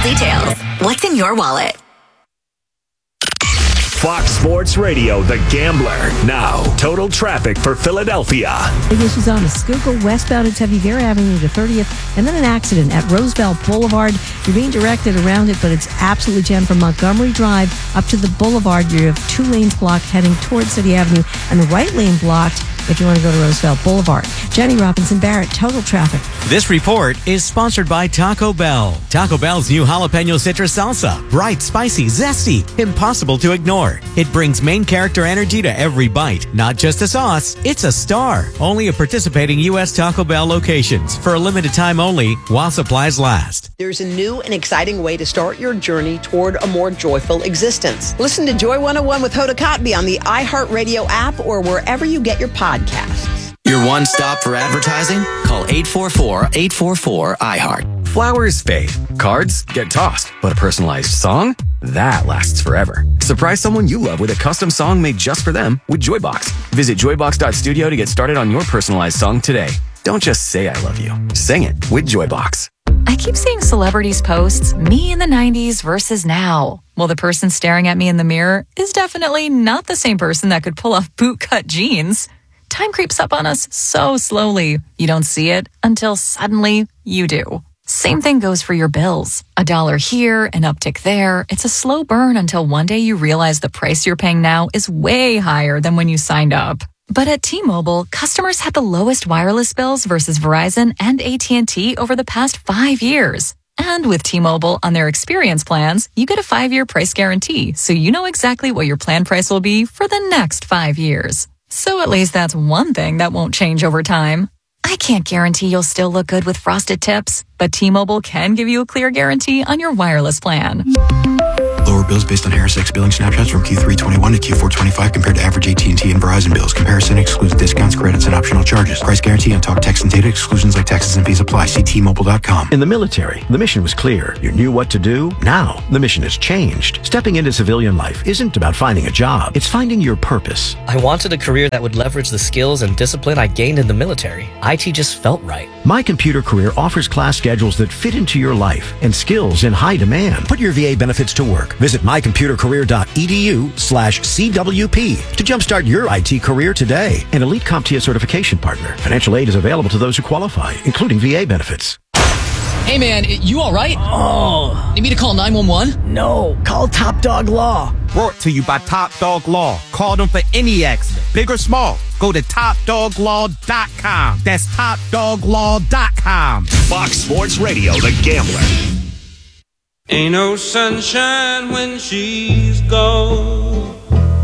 details. What's in your wallet? Fox Sports Radio, The Gambler. Now, total traffic for Philadelphia. Big issues on the Schuylkill westbound at Tevye Avenue to 30th, and then an accident at Roosevelt Boulevard. You're being directed around it, but it's absolutely jammed from Montgomery Drive up to the Boulevard. You have 2 lanes blocked heading towards City Avenue, and the right lane blocked if you want to go to Roosevelt Boulevard. Jenny Robinson Barrett, total traffic. This report is sponsored by Taco Bell. Taco Bell's new jalapeno citrus salsa. Bright, spicy, zesty, impossible to ignore. It brings main character energy to every bite. Not just a sauce, it's a star. Only at participating U.S. Taco Bell locations. For a limited time only, while supplies last. There's a new and exciting way to start your journey toward a more joyful existence. Listen to Joy 101 with Hoda Kotb on the iHeartRadio app or wherever you get your podcasts. Your one stop for advertising? Call 844-844-iHeart. Flowers fade. Cards get tossed. But a personalized song? That lasts forever. Surprise someone you love with a custom song made just for them with Joybox. Visit joybox.studio to get started on your personalized song today. Don't just say I love you. Sing it with Joybox. I keep seeing celebrities posts, me in the 90s versus now. Well, the person staring at me in the mirror is definitely not the same person that could pull off bootcut jeans. Time creeps up on us so slowly. You don't see it until suddenly you do. Same thing goes for your bills. $1 here, an uptick there. It's a slow burn until one day you realize the price you're paying now is way higher than when you signed up. But at T-Mobile, customers had the lowest wireless bills versus Verizon and AT&T over the past 5 years. And with T-Mobile on their experience plans, you get a 5-year price guarantee, so you know exactly what your plan price will be for the next 5 years. So at least that's one thing that won't change over time. I can't guarantee you'll still look good with frosted tips, but T-Mobile can give you a clear guarantee on your wireless plan. Lower bills based on Harris X billing snapshots from Q3 21 to Q4 25 compared to average AT&T and Verizon bills. Comparison excludes discounts, credits, and optional charges. Price guarantee on talk, text, and data. Exclusions like taxes and fees apply. See T-Mobile.com. In the military, the mission was clear. You knew what to do. Now, the mission has changed. Stepping into civilian life isn't about finding a job. It's finding your purpose. I wanted a career that would leverage the skills and discipline I gained in the military. IT just felt right. My Computer Career offers class schedules that fit into your life and skills in high demand. Put your VA benefits to work. Visit mycomputercareer.edu/CWP to jumpstart your IT career today. An elite CompTIA certification partner. Financial aid is available to those who qualify, including VA benefits. Hey man, you all right? Oh. Need me to call 911? No, call Top Dog Law. Brought to you by Top Dog Law. Call them for any accident, big or small. Go to TopDogLaw.com. That's TopDogLaw.com. Fox Sports Radio, The Gambler. Ain't no sunshine when she's gone.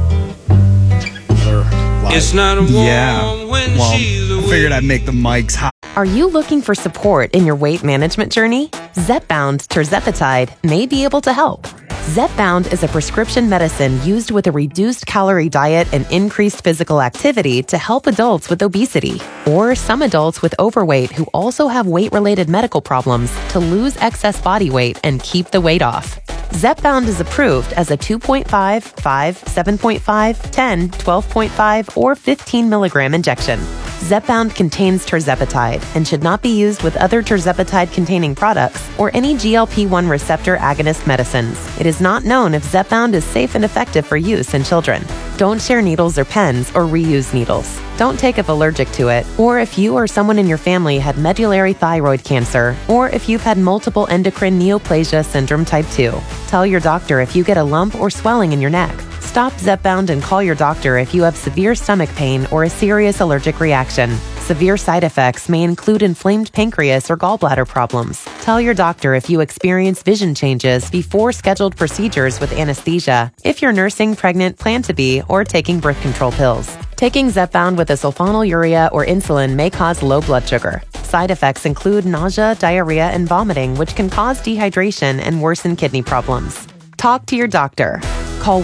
It's not warm when she's away. I figured I'd make the mics hot. Are you looking for support in your weight management journey? Zepbound Tirzepatide may be able to help. Zepbound is a prescription medicine used with a reduced calorie diet and increased physical activity to help adults with obesity or some adults with overweight who also have weight-related medical problems to lose excess body weight and keep the weight off. Zepbound is approved as a 2.5, 5, 7.5, 10, 12.5, or 15 milligram injection. Zepbound contains tirzepatide and should not be used with other tirzepatide-containing products or any GLP-1 receptor agonist medicines. It is not known if Zepbound is safe and effective for use in children. Don't share needles or pens or reuse needles. Don't take if allergic to it, or if you or someone in your family had medullary thyroid cancer, or if you've had multiple endocrine neoplasia syndrome type 2. Tell your doctor if you get a lump or swelling in your neck. Stop Zepbound and call your doctor if you have severe stomach pain or a serious allergic reaction. Severe side effects may include inflamed pancreas or gallbladder problems. Tell your doctor if you experience vision changes before scheduled procedures with anesthesia, if you're nursing, pregnant, plan to be, or taking birth control pills. Taking Zepbound with a sulfonylurea or insulin may cause low blood sugar. Side effects include nausea, diarrhea, and vomiting, which can cause dehydration and worsen kidney problems. Talk to your doctor. Call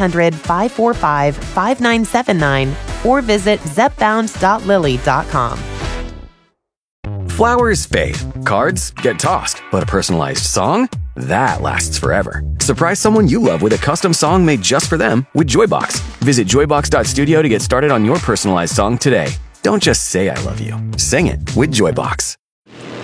1-800-545-5979 or visit zepbound.lilly.com. Flowers fade. Cards get tossed. But a personalized song? That lasts forever. Surprise someone you love with a custom song made just for them with Joybox. Visit joybox.studio to get started on your personalized song today. Don't just say I love you. Sing it with Joybox.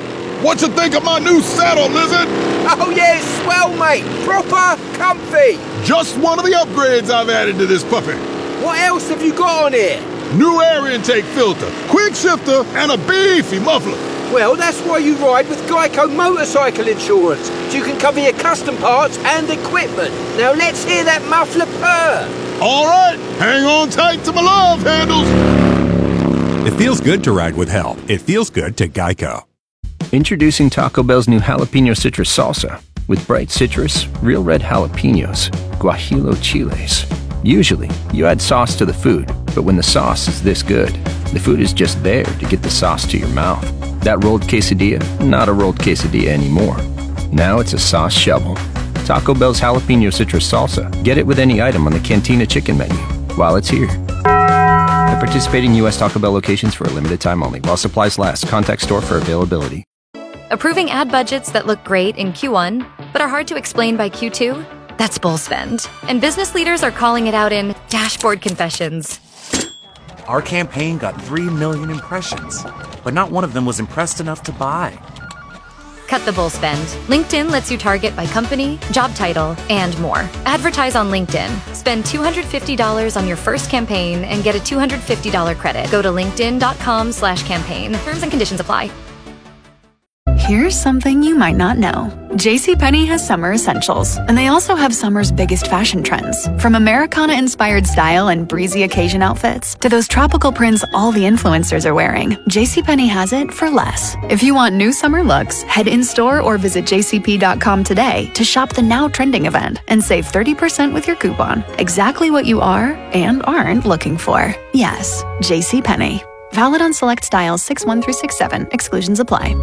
What you think of my new saddle, Lizard? Oh yeah, it's swell, mate. Proper comfy. Just one of the upgrades I've added to this puppy. What else have you got on here? New air intake filter, quick shifter, and a beefy muffler. Well, that's why you ride with Geico Motorcycle Insurance, so you can cover your custom parts and equipment. Now let's hear that muffler purr. All right, hang on tight to my love handles. It feels good to ride with help. It feels good to Geico. Introducing Taco Bell's new Jalapeno Citrus Salsa with bright citrus, real red jalapenos, guajillo chiles. Usually, you add sauce to the food, but when the sauce is this good, the food is just there to get the sauce to your mouth. That rolled quesadilla, not a rolled quesadilla anymore. Now it's a sauce shovel. Taco Bell's Jalapeno Citrus Salsa. Get it with any item on the Cantina Chicken menu while it's here. At participating U.S. Taco Bell locations for a limited time only. While supplies last, contact store for availability. Approving ad budgets that look great in Q1, but are hard to explain by Q2? That's bull spend. And business leaders are calling it out in dashboard confessions. Our campaign got 3 million impressions, but not one of them was impressed enough to buy. Cut the bull spend. LinkedIn lets you target by company, job title, and more. Advertise on LinkedIn. Spend $250 on your first campaign and get a $250 credit. Go to linkedin.com/campaign. Terms and conditions apply. Here's something you might not know. JCPenney has summer essentials, and they also have summer's biggest fashion trends. From Americana-inspired style and breezy occasion outfits to those tropical prints all the influencers are wearing, JCPenney has it for less. If you want new summer looks, head in-store or visit jcp.com today to shop the now trending event and save 30% with your coupon. Exactly what you are and aren't looking for. Yes, JCPenney. Valid on select styles 6-1 through 6-7. Exclusions apply.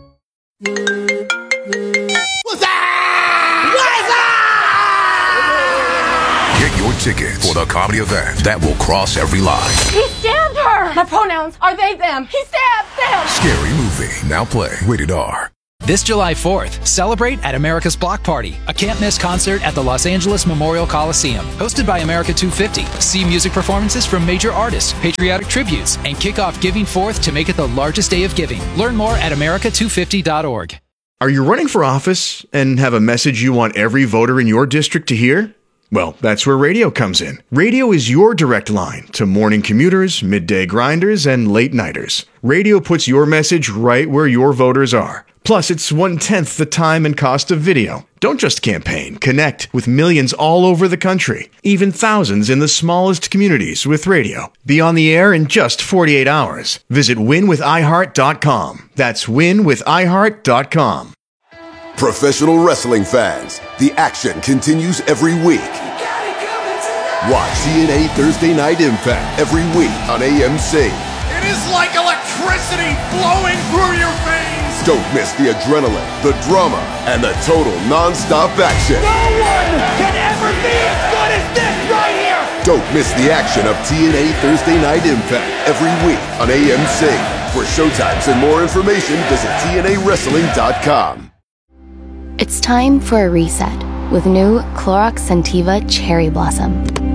Get your tickets for the comedy event that will cross every line. He stabbed her! My pronouns are they, them. He stabbed them! Scary Movie, now play rated R. This July 4th, celebrate at America's Block Party, a can't-miss concert at the Los Angeles Memorial Coliseum. Hosted by America 250. See music performances from major artists, patriotic tributes, and kick off Giving Forth to make it the largest day of giving. Learn more at america250.org. Are you running for office and have a message you want every voter in your district to hear? Well, that's where radio comes in. Radio is your direct line to morning commuters, midday grinders, and late nighters. Radio puts your message right where your voters are. Plus, it's 1/10 the time and cost of video. Don't just campaign. Connect with millions all over the country, even thousands in the smallest communities with radio. Be on the air in just 48 hours. Visit winwithiheart.com. That's winwithiheart.com. Professional wrestling fans, the action continues every week. Watch TNA Thursday Night Impact every week on AMC. It is like electricity flowing through your veins. Don't miss the adrenaline, the drama, and the total non-stop action. No one can ever be as good as this right here. Don't miss the action of TNA Thursday Night Impact every week on AMC. For showtimes and more information, visit TNAWrestling.com. It's time for a reset with new Clorox Scentiva Cherry Blossom.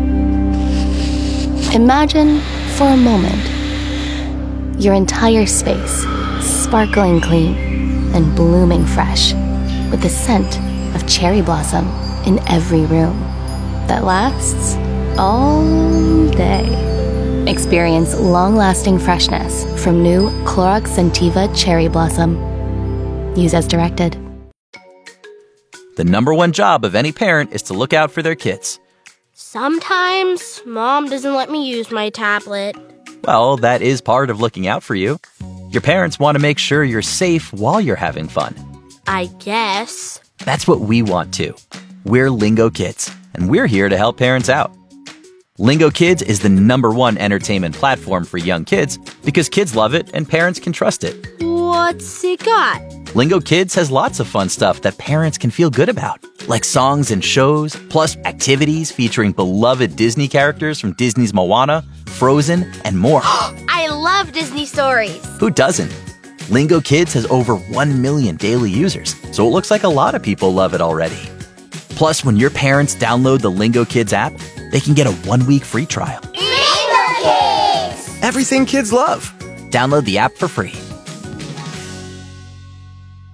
Imagine, for a moment, your entire space sparkling clean and blooming fresh with the scent of cherry blossom in every room that lasts all day. Experience long-lasting freshness from new Clorox Scentiva Cherry Blossom. Use as directed. The number one job of any parent is to look out for their kids. Sometimes Mom doesn't let me use my tablet. Well, that is part of looking out for you. Your parents want to make sure you're safe while you're having fun. I guess. That's what we want too. We're Lingo Kids, and we're here to help parents out. Lingo Kids is the number one entertainment platform for young kids because kids love it and parents can trust it. What's it got? Lingo Kids has lots of fun stuff that parents can feel good about, like songs and shows, plus activities featuring beloved Disney characters from Disney's Moana, Frozen, and more. I love Disney stories. Who doesn't? Lingo Kids has over 1 million daily users, so it looks like a lot of people love it already. Plus, when your parents download the Lingo Kids app, they can get a 1-week free trial. Lingo Kids! Everything kids love. Download the app for free.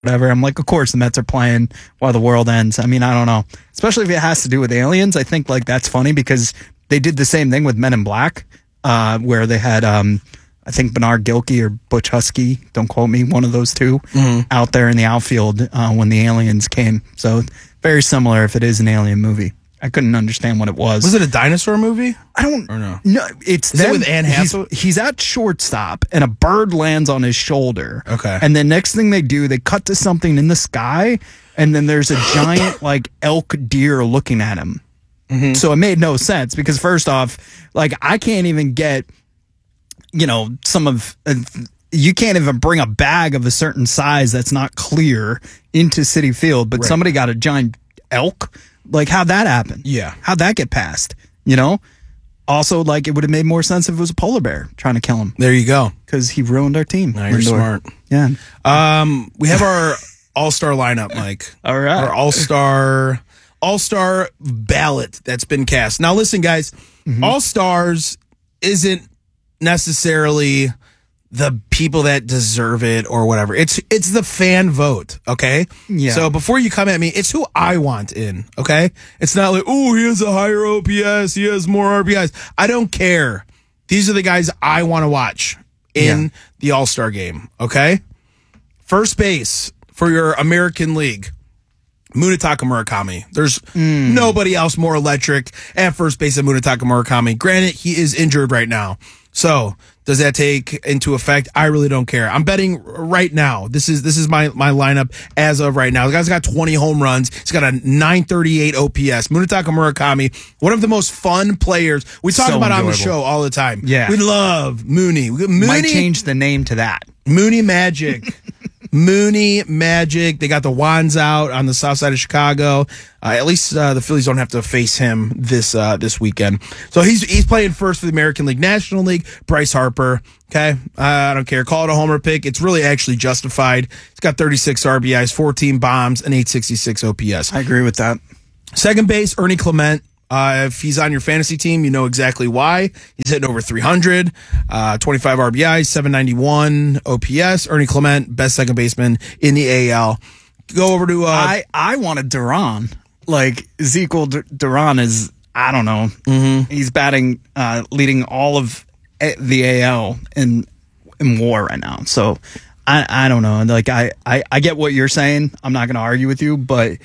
whatever. I'm like, of course the Mets are playing while the world ends. I mean, I don't know. Especially if it has to do with aliens. I think like that's funny because they did the same thing with Men in Black, where they had I think Bernard Gilkey or Butch Husky, don't quote me, one of those two, out there in the outfield when the aliens came. So very similar if it is an alien movie. I couldn't understand what it was. Was it a dinosaur movie? I don't know. No, it's Is it with Anne Hathaway? He's at shortstop and a bird lands on his shoulder. Okay. And the next thing they do, they cut to something in the sky, and then there's a giant like elk deer looking at him. So it made no sense because first off, like I can't even get, you can't even bring a bag of a certain size that's not clear into Citi Field, but somebody got a giant elk. Like, how'd that happen? Yeah. How'd that get passed? Also, like, it would have made more sense if it was a polar bear trying to kill him. There you go. Because he ruined our team. Now you're smart. Yeah. We have our all-star lineup, Mike. All right. Our all-star ballot that's been cast. Now, listen, guys. All-stars isn't necessarily the people that deserve it or whatever. It's the fan vote, okay? Yeah. So before you come at me, it's who I want in, okay? It's not like, oh, he has a higher OPS, he has more RBIs. I don't care. These are the guys I want to watch in the All-Star game, okay? First base for your American League, Munetaka Murakami. There's nobody else more electric at first base than Munetaka Murakami. Granted, he is injured right now. So, does that take into effect? I really don't care. I'm betting right now. This is my lineup as of right now. The guy's got 20 home runs. He's got a 938 OPS. Munetaka Murakami, one of the most fun players. We talk about on the show all the time. Yeah. We love Mooney. Might change the name to that. Mooney Magic. Mooney Magic. They got the Wands out on the south side of Chicago. At least the Phillies don't have to face him this weekend. So he's playing first for the American League. National League, Bryce Harper. Okay, I don't care. Call it a homer pick. It's really actually justified. He's got 36 RBIs, 14 bombs, and 866 OPS. I agree with that. Second base, Ernie Clement. If he's on your fantasy team, you know exactly why. He's hitting over 300, 25 RBIs, 791 OPS. Ernie Clement, best second baseman in the AL. Go over to... I wanted Duran. Like, Ezekiel Duran is, I don't know. He's batting, leading all of the AL in WAR right now. So, I don't know. Like, I get what you're saying. I'm not going to argue with you, but...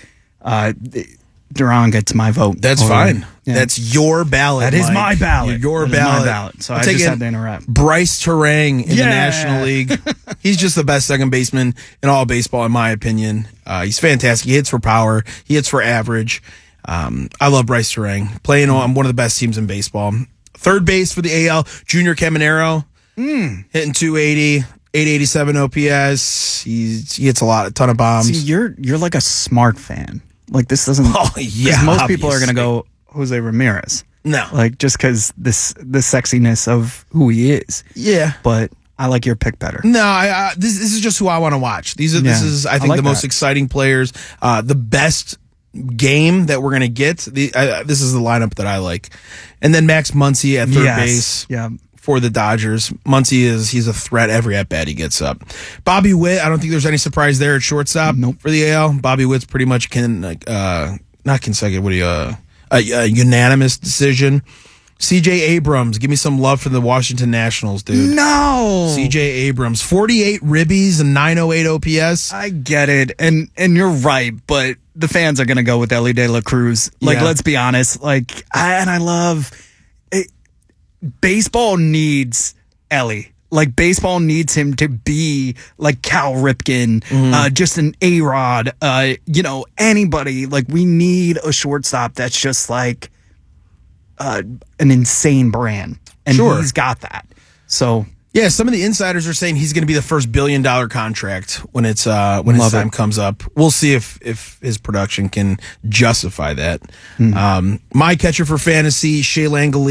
Duran gets my vote. That's fine. Yeah. That's your ballot. That is my ballot. Your that ballot. Is my ballot. So I just had to interrupt. Bryce Terang in the National League. He's just the best second baseman in all baseball, in my opinion. He's fantastic. He hits for power. He hits for average. I love Bryce Terang. Playing on one of the best teams in baseball. Third base for the AL, Junior Caminero. Hitting 280. 887 OPS. He hits a ton of bombs. See, you're like a smart fan. Like, this doesn't... Oh, yeah. Most people are going to go Jose Ramirez. No. Like, just because the sexiness of who he is. Yeah. But I like your pick better. No, this is just who I want to watch. This is I think like the most exciting players. The best game that we're going to get. This is the lineup that I like. And then Max Muncy at third base. Yeah. For the Dodgers. Muncy he's a threat every at-bat he gets up. Bobby Witt, I don't think there's any surprise there at shortstop for the AL. Bobby Witt's pretty much not consecutive, a unanimous decision. CJ Abrams, give me some love for the Washington Nationals, dude. No! CJ Abrams, 48 ribbies and 908 OPS. I get it, and you're right, but the fans are going to go with Ellie De La Cruz. Like, let's be honest. Like, I love... Baseball needs Ellie. Like, baseball needs him to be like Cal Ripken, just an A-Rod, anybody. Like, we need a shortstop that's just like an insane brand. And he's got that. So... Yeah, some of the insiders are saying he's going to be the first $1 billion contract when his time comes up. We'll see if his production can justify that. My catcher for fantasy, Shea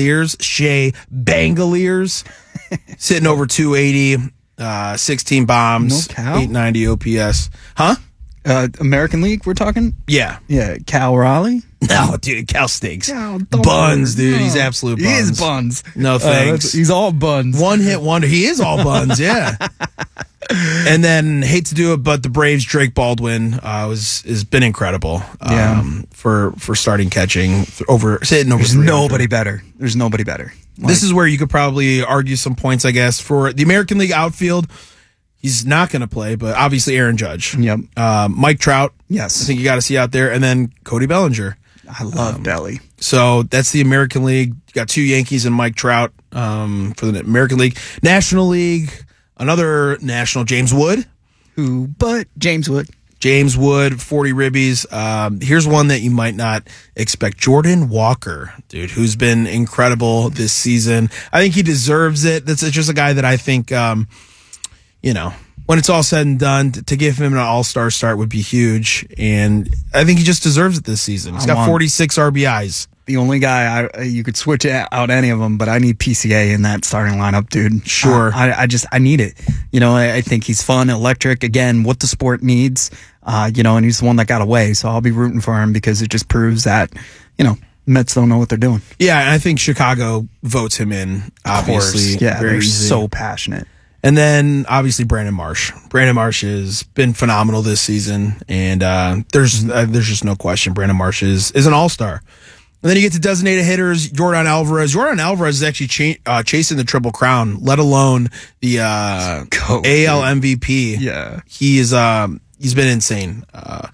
Bangaliers, sitting over 280, 16 bombs, 890 OPS. Huh? American League, we're talking? Yeah. Yeah, Cal Raleigh? No, dude, Cal stinks. No, buns, dude. No. He's absolute buns. He is buns. No thanks. He's all buns. One hit wonder. He is all buns, yeah. And then, hate to do it, but the Braves, Drake Baldwin, has been incredible for starting catching sitting over. There's nobody better. There's nobody better. This is where you could probably argue some points, I guess, for the American League outfield. He's not going to play, but obviously Aaron Judge. Yep. Mike Trout. Yes. I think you got to see out there. And then Cody Bellinger. I love Belly. So that's the American League. You got 2 Yankees and Mike Trout for the American League. National League, another national, James Wood. Who but James Wood. James Wood, 40 ribbies. Here's one that you might not expect. Jordan Walker, dude, who's been incredible this season. I think he deserves it. That's just a guy that I think, when it's all said and done, to give him an all-star start would be huge. And I think he just deserves it this season. He's got 46 RBIs. The only guy you could switch out any of them, but I need PCA in that starting lineup, dude. Sure. I need it. I think he's fun, electric. Again, what the sport needs. And he's the one that got away. So I'll be rooting for him because it just proves that, Mets don't know what they're doing. Yeah, and I think Chicago votes him in, obviously. Yeah, very they're easy. so passionate. And then, obviously, Brandon Marsh. Brandon Marsh has been phenomenal this season, and there's just no question Brandon Marsh is an all-star. And then you get to designated hitters, Yordan Alvarez. Yordan Alvarez is actually chasing the Triple Crown, let alone the AL MVP. Yeah. He's been insane.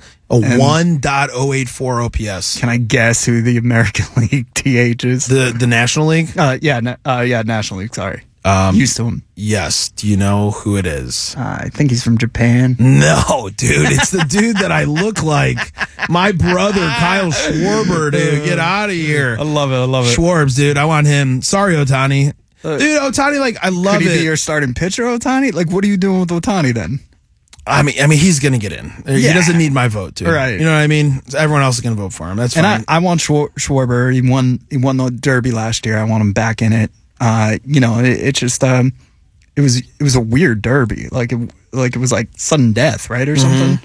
1.084 OPS. Can I guess who the American League TH is? The National League? National League, sorry. Used to him. Yes. Do you know who it is? I think he's from Japan. No, dude. It's the dude that I look like. My brother, Kyle Schwarber, dude. Get out of here. I love it. Schwarbs, dude. I want him. Sorry, Ohtani. Dude, Ohtani, I love it. Could he be your starting pitcher, Ohtani? What are you doing with Ohtani then? I mean, he's going to get in. He doesn't need my vote, dude. Right. You know what I mean? Everyone else is going to vote for him. That's fine. And I want Schwarber. He won the Derby last year. I want him back in it. It's just it was a weird Derby. It was like sudden death, right, or something.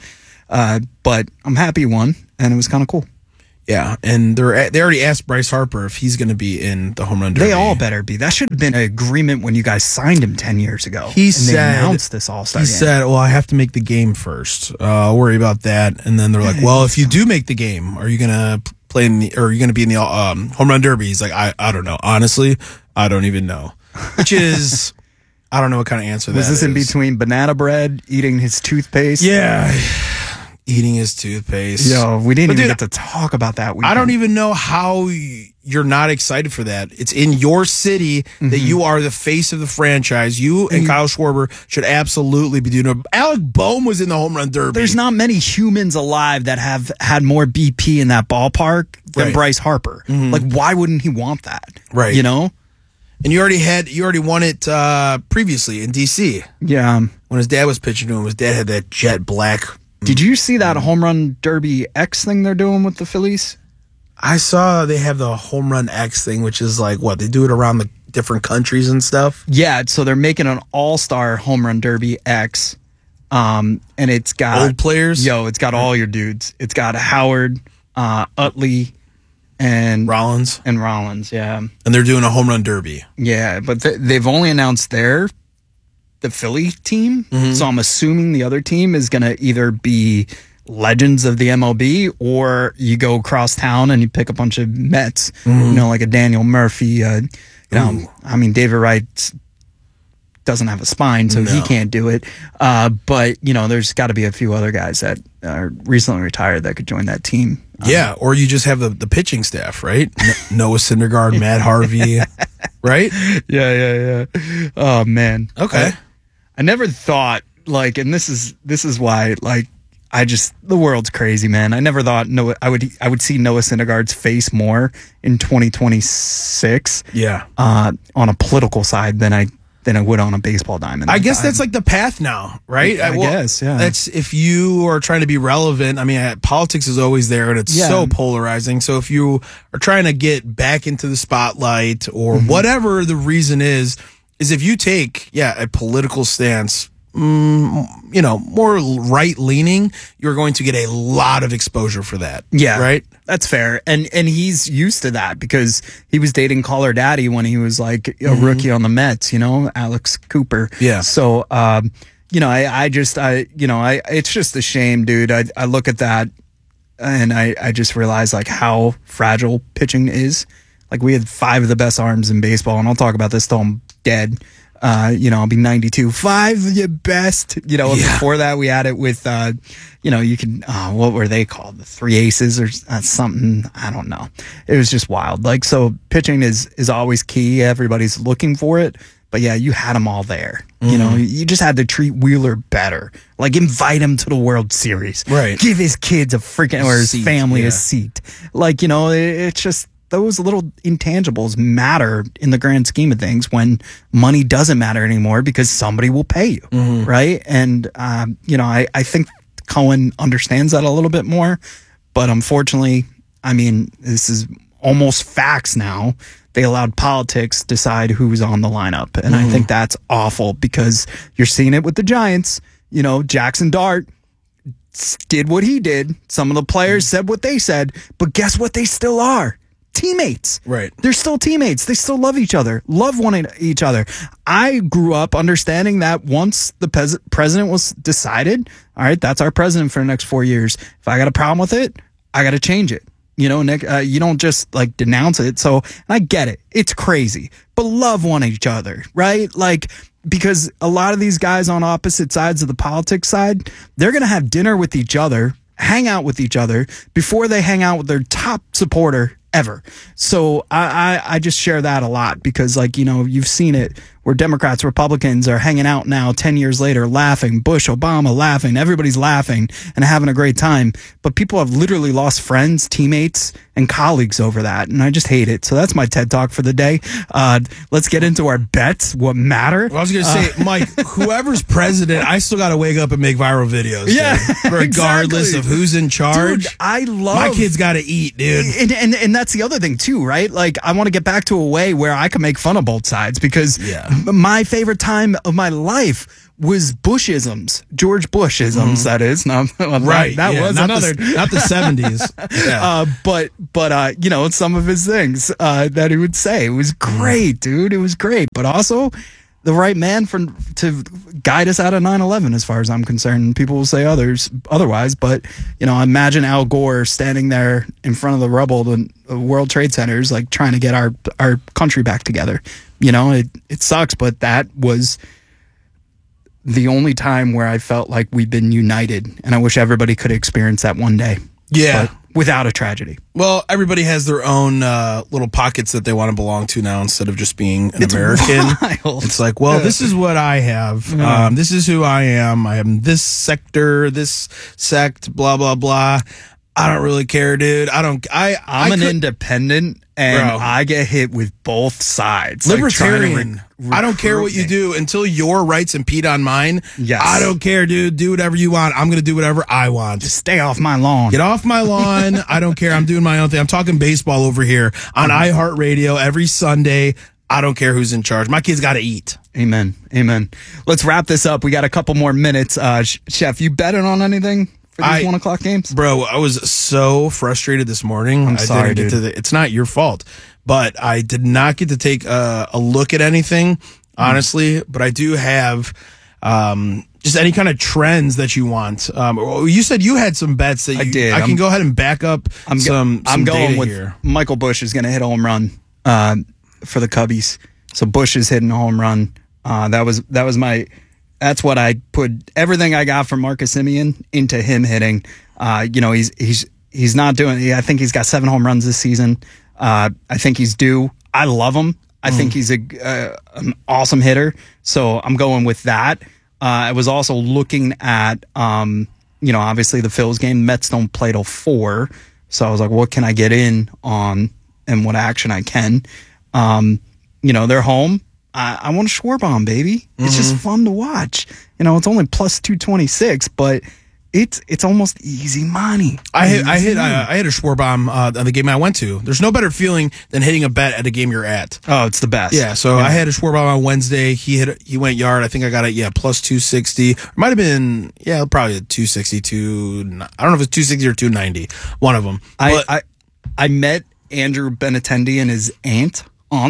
But I'm happy he won, and it was kind of cool. Yeah, and they already asked Bryce Harper if he's going to be in the home run derby. They all better be. That should have been an agreement when you guys signed him 10 years ago. They announced this All-Star game. He said, well, I have to make the game first. I'll worry about that. And then they're like, well, if you do make the game, are you going to play are you going to be in the home run derby? He's like, I don't know. Honestly, I don't even know. Which is, I don't know what kind of answer that is. Was this in between banana bread, eating his toothpaste? Yeah. Eating his toothpaste. Yo, we didn't even get to talk about that weekend. I don't even know how you're not excited for that. It's in your city that you are the face of the franchise. You and Kyle Schwarber should absolutely be doing it. Alec Boehm was in the home run derby. There's not many humans alive that have had more BP in that ballpark than Bryce Harper. Why wouldn't he want that? Right. You know? And you already won it previously in DC. Yeah. When his dad was pitching to him, his dad had that jet black. Did you see that home run derby X thing they're doing with the Phillies? I saw they have the home run X thing, which is like what they do it around the different countries and stuff. Yeah, so they're making an all-star home run derby X, and it's got old players. Yo, it's got all your dudes. It's got Howard, Utley, and Rollins. Yeah, and they're doing a home run derby. Yeah, but they've only announced the Philly team, so I'm assuming the other team is going to either be legends of the MLB or you go across town and you pick a bunch of Mets, like a Daniel Murphy. David Wright doesn't have a spine, so he can't do it. But there's got to be a few other guys that are recently retired that could join that team. Yeah, or you just have the pitching staff, right? Noah Syndergaard, Matt Harvey, right? Yeah. Oh man. Okay. I never thought and this is why the world's crazy, man. I never thought I would see Noah Syndergaard's face more in 2026. Yeah. On a political side than I would on a baseball diamond. I guess that's like the path now, right? I guess, yeah. That's if you are trying to be relevant. I mean, politics is always there and it's so polarizing. So if you are trying to get back into the spotlight or whatever the reason is if you take a political stance more right leaning, you're going to get a lot of exposure for that. Yeah, right. That's fair, and he's used to that because he was dating Caller Daddy when he was like a rookie on the Mets. Alex Cooper. Yeah. So, it's just a shame, dude. I look at that and I just realize like how fragile pitching is. Like we had 5 of the best arms in baseball, and I'll talk about this till I'm dead. I'll be 92. 5 of your best. Before that we had it with, you can, what were they called? The 3 aces or something. I don't know. It was just wild. Like, so pitching is always key. Everybody's looking for it. But yeah, you had them all there. You just had to treat Wheeler better. Like invite him to the World Series. Right. Give his kids or his seat, family a seat. Like, it's just, those little intangibles matter in the grand scheme of things when money doesn't matter anymore because somebody will pay you, right? And, I think Cohen understands that a little bit more, but unfortunately, this is almost facts now. They allowed politics decide who's on the lineup, and I think that's awful because you're seeing it with the Giants. Jackson Dart did what he did. Some of the players said what they said, but guess what? They still are teammates. Right. They're still teammates. They still love each other, love each other. I grew up understanding that once the president was decided, all right, that's our president for the next 4 years. If I got a problem with it, I got to change it. Nick, you don't just like denounce it. So I get it. It's crazy, but love each other, right? Like, because a lot of these guys on opposite sides of the politics side, they're going to have dinner with each other, hang out with each other before they hang out with their top supporter ever. So I just share that a lot because you've seen it where Democrats, Republicans are hanging out now 10 years later, laughing, Bush, Obama laughing, everybody's laughing and having a great time. But people have literally lost friends, teammates, and colleagues over that. And I just hate it. So that's my TED Talk for the day. Let's get into our bets, what matter. Well, I was going to say, Mike, whoever's president, I still got to wake up and make viral videos. Yeah, regardless exactly. of who's in charge. Dude, I love my kids got to eat, dude. And that's the other thing too, right? Like I want to get back to a way where I can make fun of both sides because my favorite time of my life was Bushisms, George Bushisms. That is not right. That was not another, not the 70s. Yeah. But some of his things that he would say, it was great, dude. It was great, but also the right man to guide us out of 9/11, as far as I'm concerned. People will say otherwise, but imagine Al Gore standing there in front of the rubble of the World Trade Centers, like trying to get our country back together. It sucks, but that was the only time where I felt like we've been united, and I wish everybody could experience that one day. Yeah. But without a tragedy. Well, everybody has their own little pockets that they want to belong to now instead of just being an American. Wild. It's like, well, this is what I have. This is who I am. I am this sector, this sect, blah, blah, blah. I don't really care, dude. I'm an independent, and I get hit with both sides. Libertarian. I don't care what you do until your rights impede on mine. Yes. I don't care, dude. Do whatever you want. I'm going to do whatever I want. Just stay off my lawn. Get off my lawn. I don't care. I'm doing my own thing. I'm talking baseball over here on iHeartRadio every Sunday. I don't care who's in charge. My kids got to eat. Amen. Let's wrap this up. We got a couple more minutes. Chef, you betting on anything for these 1 o'clock games? Bro, I was so frustrated this morning. I'm sorry, dude. It's not your fault, but I did not get to take a look at anything, honestly. But I do have just any kind of trends that you want. You said you had some bets that I did. I can go ahead and back up some I'm going data with here. Michael Busch is going to hit a home run for the Cubbies. So Busch is hitting a home run. That's what I put everything I got from Marcus Semien into him hitting. He's not doing. I think he's got 7 home runs this season. I think he's due. I love him. I think he's an awesome hitter. So I'm going with that. I was also looking at, obviously the Phils game. Mets don't play till 4. So I was like, what can I get in on and what action I can? They're home. I want a Schwarber, baby. It's just fun to watch. It's only plus 226, but it's almost easy money. I hit a Schwarbaum on the game I went to. There's no better feeling than hitting a bet at a game you're at. Oh, it's the best. Yeah, so I had a Schwarbaum on Wednesday. He went yard. I think I got it, plus 260. It might have been, probably 262. I don't know if it's 260 or 290. One of them. I met Andrew Benintendi and his aunt,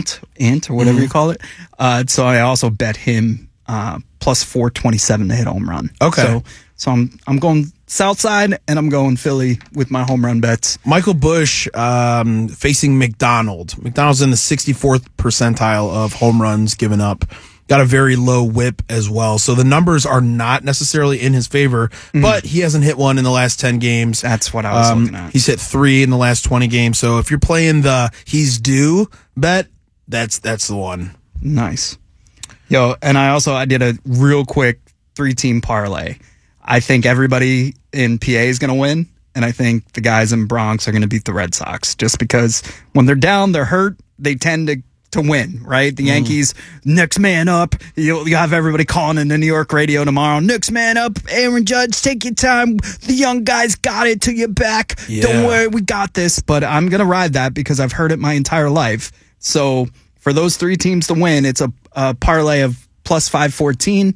or whatever you call it. So I also bet him plus 427 to hit home run. Okay. So I'm going South Side and I'm going Philly with my home run bets. Michael Busch facing McDonald. McDonald's in the 64th percentile of home runs given up. Got a very low whip as well. So the numbers are not necessarily in his favor, but he hasn't hit one in the last 10 games. That's what I was looking at. He's hit 3 in the last 20 games. So if you're playing the he's due bet, that's the one. Nice. Yo, and I did a real quick 3-team parlay. I think everybody in PA is going to win, and I think the guys in Bronx are going to beat the Red Sox just because when they're down, they're hurt, they tend to win, right? The Yankees, next man up. You'll have everybody calling in the New York radio tomorrow. Next man up, Aaron Judge, take your time. The young guys got it till you're back. Yeah. Don't worry, we got this. But I'm going to ride that because I've heard it my entire life. So for those 3 teams to win, it's a parlay of plus 514.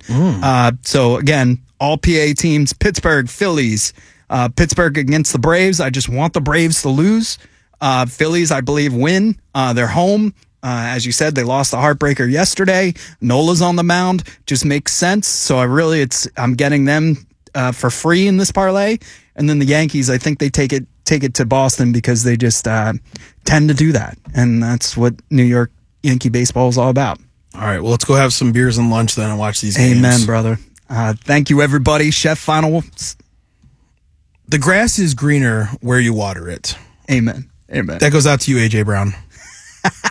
So again, all PA teams, Pittsburgh, Phillies, Pittsburgh against the Braves. I just want the Braves to lose. Phillies, I believe, win. They're home. As you said, they lost the heartbreaker yesterday. Nola's on the mound. Just makes sense. So I'm getting them for free in this parlay. And then the Yankees, I think they take it to Boston because they just tend to do that. And that's what New York Yankee baseball is all about. All right, well, let's go have some beers and lunch then and watch these games. Amen, brother. Thank you, everybody. Chef, final. The grass is greener where you water it. Amen. That goes out to you, AJ Brown.